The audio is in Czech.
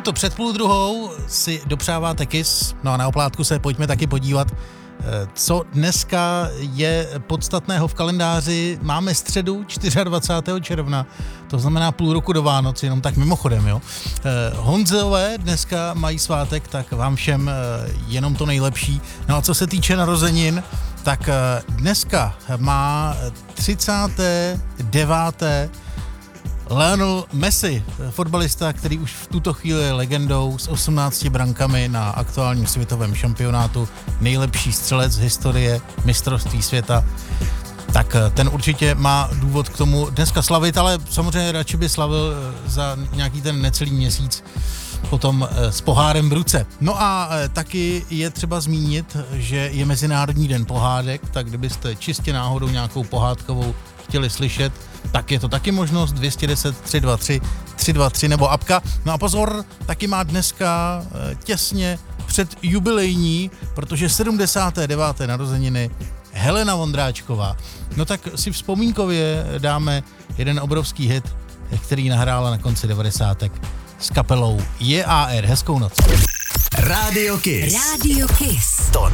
Minutu před 12:30 si dopřáváte Kiss, no a na oplátku se pojďme taky podívat, co dneska je podstatného v kalendáři. Máme středu 24. června, to znamená půl roku do Vánoc, jenom tak mimochodem, jo. Honzové dneska mají svátek, tak vám všem jenom to nejlepší. No a co se týče narozenin, tak dneska má 39. Lionel Messi, fotbalista, který už v tuto chvíli je legendou s 18 brankami na aktuálním světovém šampionátu, nejlepší střelec z historie mistrovství světa, tak ten určitě má důvod k tomu dneska slavit, ale samozřejmě radši by slavil za nějaký ten necelý měsíc potom s pohárem v ruce. No a taky je třeba zmínit, že je Mezinárodní den pohádek, tak kdybyste čistě náhodou nějakou pohádkovou chtěli slyšet, tak je to taky možnost 210 323 323 nebo apka. No a pozor, taky má dneska těsně před jubilejní, protože 79. narozeniny Helena Vondráčková. No tak si vzpomínkově dáme jeden obrovský hit, který nahrála na konci 90. s kapelou JAR. Hezkou noc. Radio Kiss. Radio Kiss. To